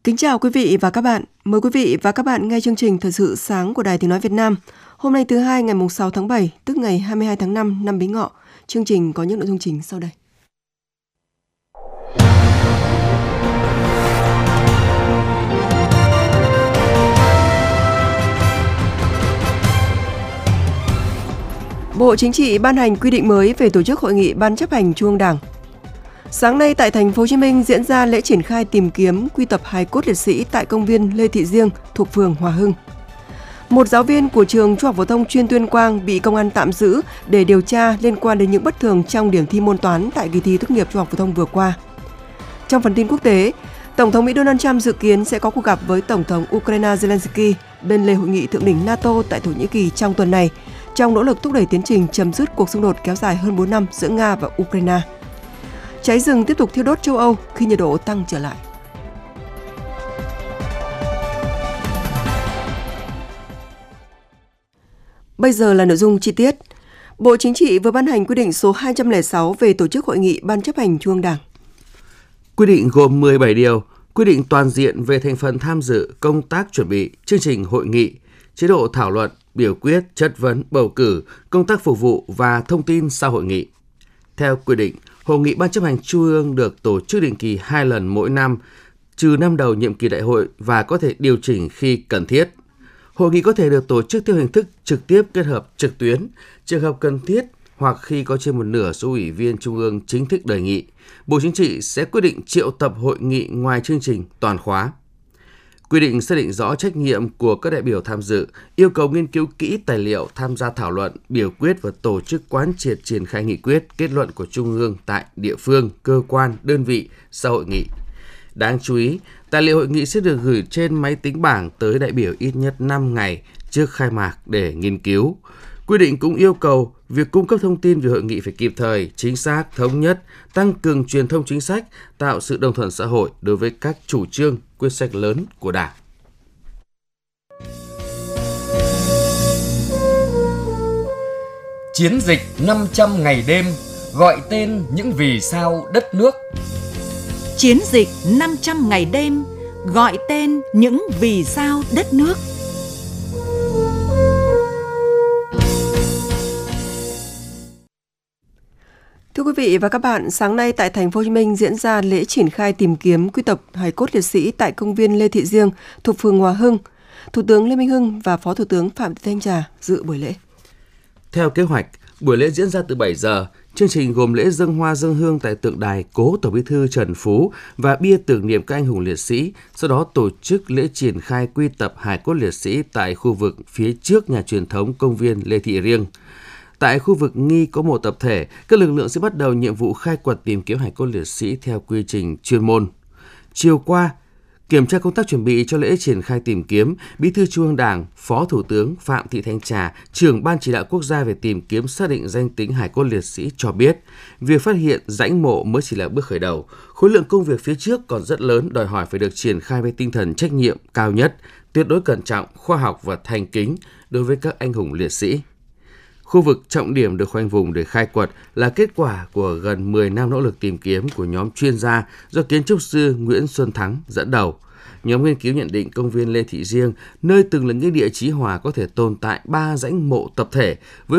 Kính chào quý vị và các bạn. Mời quý vị và các bạn nghe chương trình Thời sự sáng của Đài Tiếng nói Việt Nam. Hôm nay thứ Hai ngày 6 tháng 7, tức ngày 22 tháng 5 năm Bính Ngọ. Chương trình có những nội dung chính sau đây. Bộ Chính trị ban hành quy định mới về tổ chức hội nghị Ban chấp hành Trung ương Đảng. Sáng nay tại thành phố Hồ Chí Minh diễn ra lễ triển khai tìm kiếm quy tập hài cốt liệt sĩ tại công viên Lê Thị Riêng thuộc phường Hòa Hưng. Một giáo viên của trường Trung học phổ thông chuyên Tuyên Quang bị công an tạm giữ để điều tra liên quan đến những bất thường trong điểm thi môn toán tại kỳ thi tốt nghiệp Trung học phổ thông vừa qua. Trong phần tin quốc tế, Tổng thống Mỹ Donald Trump dự kiến sẽ có cuộc gặp với Tổng thống Ukraine Zelensky bên lề hội nghị thượng đỉnh NATO tại Thổ Nhĩ Kỳ trong tuần này, trong nỗ lực thúc đẩy tiến trình chấm dứt cuộc xung đột kéo dài hơn 4 năm giữa Nga và Ukraine. Cháy rừng tiếp tục thiêu đốt châu Âu khi nhiệt độ tăng trở lại. Bây giờ là nội dung chi tiết. Bộ Chính trị vừa ban hành quy định số 206 về tổ chức hội nghị Ban chấp hành Trung ương Đảng. Quy định gồm 17 điều, quy định toàn diện về thành phần tham dự, công tác chuẩn bị, chương trình hội nghị, chế độ thảo luận, biểu quyết, chất vấn, bầu cử, công tác phục vụ và thông tin sau hội nghị. Theo quy định, Hội nghị Ban chấp hành Trung ương được tổ chức định kỳ 2 lần mỗi năm, trừ năm đầu nhiệm kỳ đại hội và có thể điều chỉnh khi cần thiết. Hội nghị có thể được tổ chức theo hình thức trực tiếp kết hợp trực tuyến, trường hợp cần thiết hoặc khi có trên một nửa số ủy viên Trung ương chính thức đề nghị. Bộ Chính trị sẽ quyết định triệu tập hội nghị ngoài chương trình toàn khóa. Quy định xác định rõ trách nhiệm của các đại biểu tham dự, yêu cầu nghiên cứu kỹ tài liệu, tham gia thảo luận, biểu quyết và tổ chức quán triệt triển khai nghị quyết, kết luận của Trung ương tại địa phương, cơ quan, đơn vị sau hội nghị. Đáng chú ý, tài liệu hội nghị sẽ được gửi trên máy tính bảng tới đại biểu ít nhất 5 ngày trước khai mạc để nghiên cứu. Quy định cũng yêu cầu việc cung cấp thông tin về hội nghị phải kịp thời, chính xác, thống nhất, tăng cường truyền thông chính sách, tạo sự đồng thuận xã hội đối với các chủ trương, quyết sách lớn của Đảng. Chiến dịch 500 ngày đêm gọi tên những vì sao đất nước. Chiến dịch 500 ngày đêm gọi tên những vì sao đất nước. Thưa quý vị và các bạn, sáng nay tại thành phố Hồ Chí Minh diễn ra lễ triển khai tìm kiếm quy tập hài cốt liệt sĩ tại công viên Lê Thị Riêng thuộc phường Hòa Hưng. Thủ tướng Lê Minh Hưng và Phó Thủ tướng Phạm Thị Thanh Trà dự buổi lễ. Theo kế hoạch, buổi lễ diễn ra từ 7 giờ. Chương trình gồm lễ dâng hoa dâng hương tại tượng đài cố Tổng Bí thư Trần Phú và bia tưởng niệm các anh hùng liệt sĩ, sau đó tổ chức lễ triển khai quy tập hài cốt liệt sĩ tại khu vực phía trước nhà truyền thống công viên Lê Thị Riêng. Tại khu vực nghi có mộ tập thể, các lực lượng sẽ bắt đầu nhiệm vụ khai quật tìm kiếm hài cốt liệt sĩ theo quy trình chuyên môn. Chiều qua, kiểm tra công tác chuẩn bị cho lễ triển khai tìm kiếm, Bí thư Trung ương Đảng, Phó Thủ tướng Phạm Thị Thanh Trà, trưởng Ban Chỉ đạo Quốc gia về tìm kiếm xác định danh tính hài cốt liệt sĩ cho biết, việc phát hiện rãnh mộ mới chỉ là bước khởi đầu. Khối lượng công việc phía trước còn rất lớn, đòi hỏi phải được triển khai với tinh thần trách nhiệm cao nhất, tuyệt đối cẩn trọng, khoa học và thành kính đối với các anh hùng liệt sĩ. Khu vực trọng điểm được khoanh vùng để khai quật là kết quả của gần 10 năm nỗ lực tìm kiếm của nhóm chuyên gia do kiến trúc sư Nguyễn Xuân Thắng dẫn đầu. Nhóm nghiên cứu nhận định công viên Lê Thị Riêng, nơi từng là những địa chí hòa có thể tồn tại 3 rãnh mộ tập thể với